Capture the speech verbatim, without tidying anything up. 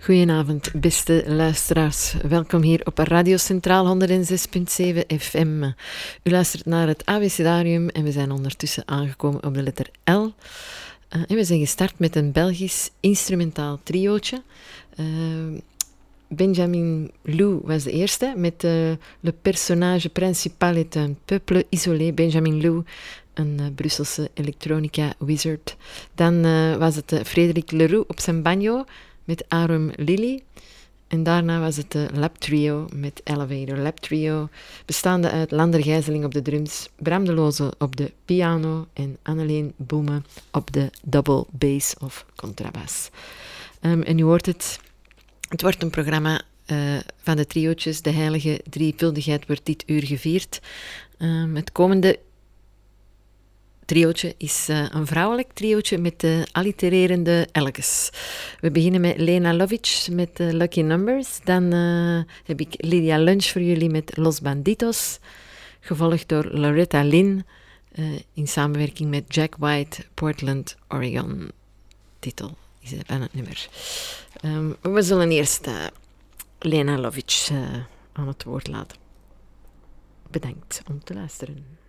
Goedenavond, beste luisteraars. Welkom hier op Radio Centraal honderdzes komma zeven F M. U luistert naar het Abecedarium en we zijn ondertussen aangekomen op de letter L. Uh, en we zijn gestart met een Belgisch instrumentaal triootje. Uh, Benjamin Lou was de eerste met uh, Le personnage principal est un peuple isolé. Benjamin Lou, een uh, Brusselse elektronica wizard. Dan uh, was het uh, Frédéric Leroux op zijn banjo met Arum Lily. En daarna was het de Lab Trio met Elevator. Lab Trio bestaande uit Lander Gijzeling op de drums, Bram de Loze op de piano en Anneleen Boeme op de double bass of contrabas. Um, en u hoort het, het wordt een programma uh, van de triootjes. De heilige drievuldigheid wordt dit uur gevierd. Um, het komende triootje is uh, een vrouwelijk triootje met uh, allitererende elkes. We beginnen met Lena Lovic met uh, Lucky Numbers. Dan uh, heb ik Lydia Lunch voor jullie met Los Banditos. Gevolgd door Loretta Lynn uh, in samenwerking met Jack White, Portland, Oregon. Titel is van het nummer. Um, we zullen eerst uh, Lena Lovic uh, aan het woord laten. Bedankt om te luisteren.